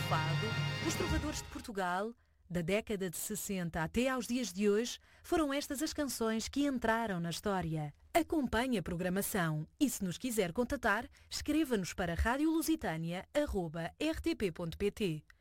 fado, os trovadores de Portugal, da década de 60 até aos dias de hoje, foram estas as canções que entraram na história. Acompanhe a programação e, se nos quiser contatar, escreva-nos para radiolusitania@rtp.pt.